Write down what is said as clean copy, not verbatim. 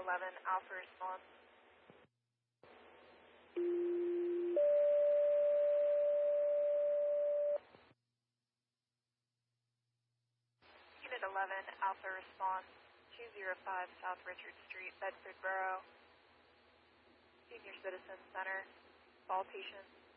11, Alpha response. Unit 11, Alpha response, 205 South Richard Street, Bedford Borough, Senior Citizen Center, all patients